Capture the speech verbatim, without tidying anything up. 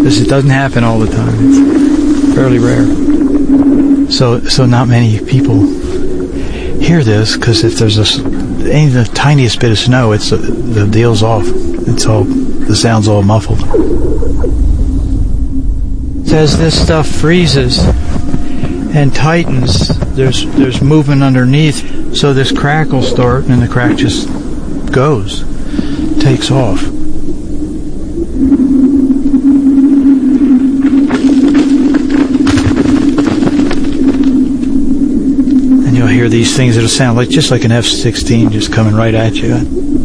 This it doesn't happen all the time. It's fairly rare. So, so not many people hear this, because if there's a, any the tiniest bit of snow, it's uh, the deal's off. It's all the sound's all muffled. As this stuff freezes and tightens, there's there's movement underneath, so this crack will start, and the crack just goes, takes off. And you'll hear these things that'll sound like just like an F sixteen just coming right at you.